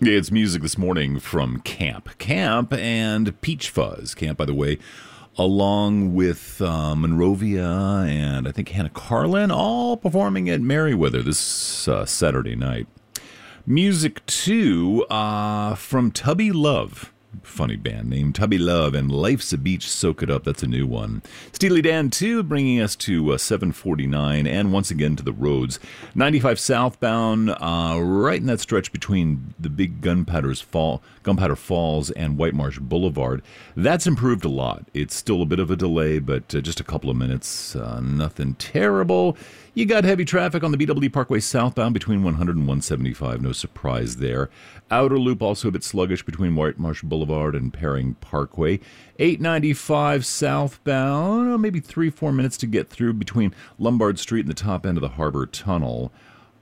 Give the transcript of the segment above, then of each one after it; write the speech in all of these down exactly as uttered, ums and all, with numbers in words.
It's music this morning from Camp. Camp and Peach Fuzz. Camp, by the way, along with uh, Monrovia and I think Hannah Carlin, all performing at Merriweather this uh, Saturday night. Music, too, uh, from Tubby Love. Funny band name, Tubby Love, and Life's a Beach, Soak It Up. That's a new one. Steely Dan, too, bringing us to uh, seven forty-nine, and once again to the roads. ninety-five southbound, uh, right in that stretch between the big Gunpowder's Fall, Gunpowder Falls and White Marsh Boulevard. That's improved a lot. It's still a bit of a delay, but uh, just a couple of minutes. Uh, nothing terrible. You got heavy traffic on the B W D Parkway southbound between one hundred and one seventy-five. No surprise there. Outer loop also a bit sluggish between White Marsh Boulevard and Perring Parkway. eight ninety-five southbound, oh, maybe three, four minutes to get through between Lombard Street and the top end of the Harbor Tunnel.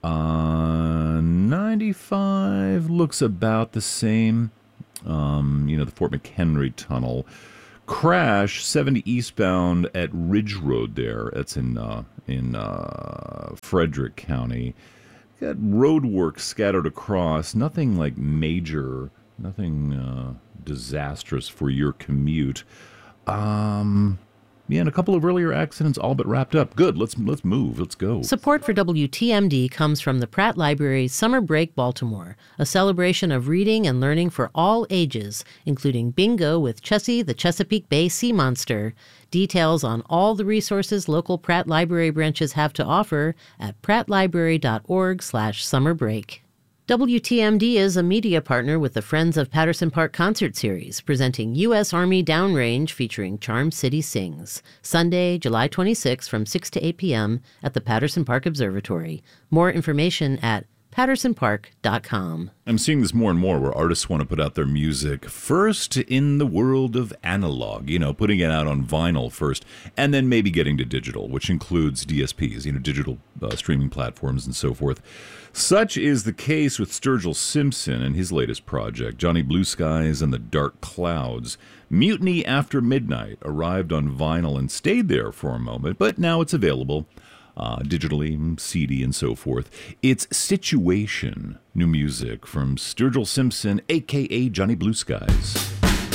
Uh, ninety-five looks about the same. Um, you know, the Fort McHenry Tunnel. Crash seventy eastbound at Ridge Road there. That's in uh, in uh, Frederick County. Got road work scattered across. Nothing like major, nothing uh, disastrous for your commute. Um, yeah, and a couple of earlier accidents all but wrapped up. Good. Let's let's move. Let's go. Support for W T M D comes from the Pratt Library's Summer Break Baltimore, a celebration of reading and learning for all ages, including bingo with Chessie the Chesapeake Bay Sea Monster. Details on all the resources local Pratt Library branches have to offer at prattlibrary.org slash summer break. W T M D is a media partner with the Friends of Patterson Park concert series, presenting U S Army Downrange featuring Charm City Sings, Sunday, July twenty-sixth from six to eight p.m. at the Patterson Park Observatory. More information at patterson park dot com. I'm seeing this more and more where artists want to put out their music first in the world of analog, you know, putting it out on vinyl first, and then maybe getting to digital, which includes D S Ps, you know, digital uh, streaming platforms and so forth. Such is the case with Sturgill Simpson and his latest project, Johnny Blue Skies and the Dark Clouds. Mutiny After Midnight arrived on vinyl and stayed there for a moment, but now it's available uh, digitally, C D, and so forth. It's Situation, new music from Sturgill Simpson, a k a. Johnny Blue Skies.